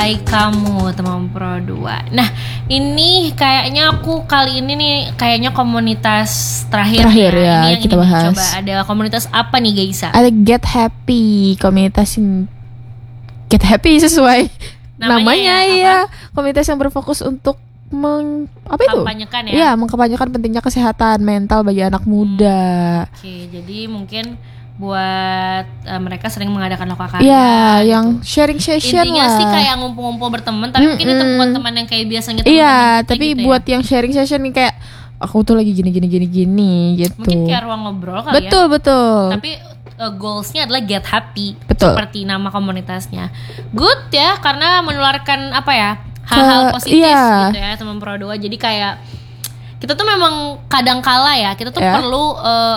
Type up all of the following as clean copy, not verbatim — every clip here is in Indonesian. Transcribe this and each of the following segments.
Hai kamu teman Pro 2. Nah ini kayaknya aku kali ini nih kayaknya komunitas terakhir ya ini yang kita ini bahas. Coba ada komunitas apa nih Gaisa? Ada Get Happy, komunitas Get Happy sesuai namanya ya. Komunitas yang berfokus untuk mengkampanyekan ya? Iya, mengkampanyekan pentingnya kesehatan mental bagi anak muda. Oke, jadi mungkin buat mereka sering mengadakan lokal karya. Iya, gitu. yang sharing session intinya lah. sih kayak ngumpul-ngumpul berteman, tapi mungkin itu bukan teman yang kayak biasanya teman-teman Iya, kita tapi gitu buat ya. yang sharing session nih kayak aku tuh lagi gini gitu. Mungkin kayak ruang ngobrol kali betul, ya. Betul. Tapi goalsnya adalah get happy. Betul. Seperti nama komunitasnya. Good ya, karena menularkan apa ya, hal-hal positif gitu ya teman Pro 2. Jadi kayak kita tuh memang kadang kala ya, kita tuh perlu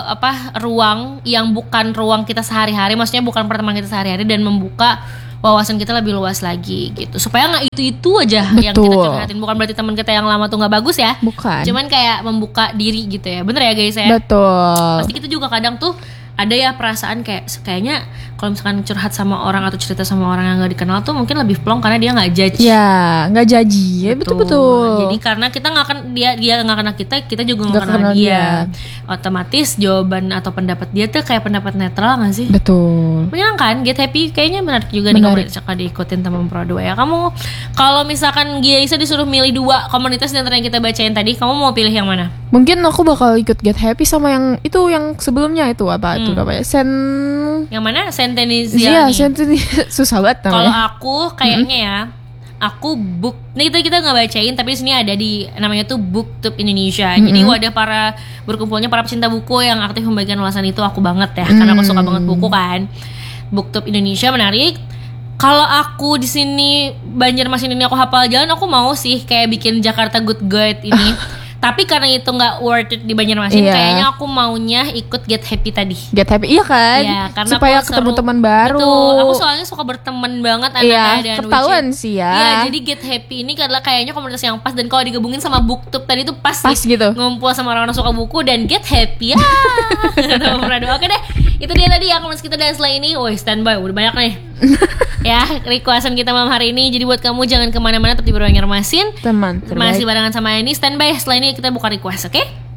ruang yang bukan ruang kita sehari-hari, maksudnya bukan pertemanan kita sehari-hari, dan membuka wawasan kita lebih luas lagi gitu, supaya nggak itu aja yang kita curhatin. Bukan berarti teman kita yang lama tuh nggak bagus ya, bukan, cuman kayak membuka diri gitu ya. Bener ya guys ya? Betul. Pasti kita juga kadang tuh ada ya perasaan kayaknya kalau misalkan curhat sama orang atau cerita sama orang yang nggak dikenal tuh mungkin lebih plong karena dia nggak judge. Ya, nggak judge. Ya, betul. Jadi karena kita nggak akan dia nggak kenal kita juga nggak kenal dia. Otomatis jawaban atau pendapat dia tuh kayak pendapat netral nggak sih? Betul. Menyenangkan, Get Happy kayaknya menarik juga nih kalau misalkan diikutin teman Pro 2 ya. Kamu kalau misalkan Gaisa disuruh milih 2 komunitas antara yang kita bacain tadi, kamu mau pilih yang mana? Mungkin aku bakal ikut Get Happy sama yang itu, yang sebelumnya itu apa itu namanya? Yang mana? Sentenisia nih. Iya, susah banget namanya. Kalau aku kayaknya ya, aku book. Nih kita nggak bacain, tapi di sini ada di namanya tuh BookTube Indonesia. Jadi wadah para berkumpulnya para pecinta buku yang aktif membagikan ulasan itu aku banget ya, karena aku suka banget buku kan. BookTube Indonesia menarik. Kalau aku di sini Banjarmasin ini aku hafal jalan, aku mau sih kayak bikin Jakarta Good Guide ini. Tapi karena itu nggak worth it di Banjarmasin, kayaknya aku maunya ikut Get Happy tadi. Get Happy, iya kan? Iya, karena supaya ketemu teman baru. Betul, aku soalnya suka berteman banget dan ketahuan sih ya. Iya, jadi Get Happy ini adalah kayaknya komunitas yang pas, dan kalau digabungin sama BookTube tadi itu pas gitu. Ngumpul sama orang-orang suka buku dan Get Happy ya. Oke deh, itu dia tadi ya komunitas kita, dan setelah ini, woi standby, udah banyak nih. Ya, requestan kita malam hari ini. Jadi buat kamu jangan kemana-mana, tetap di Banjarmasin. Teman, masih barengan sama ini, standby. Setelah ini kita buka request, oke?